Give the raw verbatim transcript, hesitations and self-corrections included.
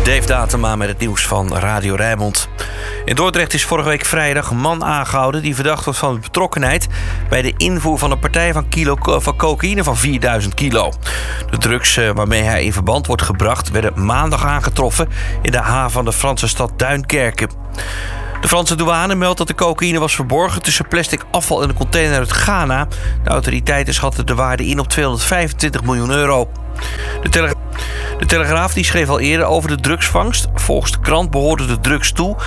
Dave Datema met het nieuws van Radio Rijnmond. In Dordrecht is vorige week vrijdag een man aangehouden die verdacht wordt van betrokkenheid bij de invoer van een partij van, kilo, van cocaïne van vierduizend kilo. De drugs waarmee hij in verband wordt gebracht werden maandag aangetroffen in de haven van de Franse stad Duinkerke. De Franse douane meldt dat de cocaïne was verborgen tussen plastic afval en een container uit Ghana. De autoriteiten schatten de waarde in op tweehonderdvijfentwintig miljoen euro. De, Tele- de Telegraaf die schreef al eerder over de drugsvangst. Volgens de krant behoorden de drugs toe